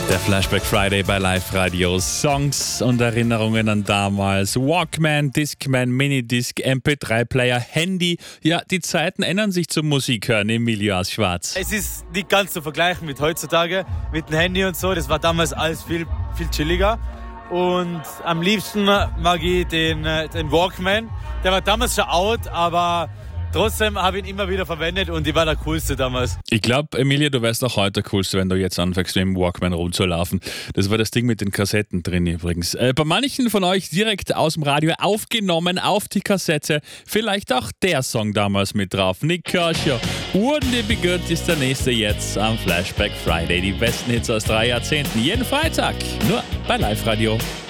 Der Flashback Friday bei Live Radio. Songs und Erinnerungen an damals. Walkman, Discman, Minidisc, MP3-Player, Handy. Ja, die Zeiten ändern sich zum Musikhören. Emilio aus Schwarz. Es ist nicht ganz zu vergleichen mit heutzutage, mit dem Handy und so. Das war damals alles viel chilliger. Und am liebsten mag ich den Walkman. Der war damals schon out, aber trotzdem habe ich ihn immer wieder verwendet und ich war der Coolste damals. Ich glaube, Emilia, du wärst auch heute der Coolste, wenn du jetzt anfängst, mit dem Walkman rumzulaufen. Das war das Ding mit den Kassetten drin übrigens. Bei manchen von euch direkt aus dem Radio aufgenommen auf die Kassette. Vielleicht auch der Song damals mit drauf. Nick Kershaw, Wouldn't It Be Good ist der nächste jetzt am Flashback Friday. Die besten Hits aus 3 Jahrzehnten. Jeden Freitag, nur bei Live Radio.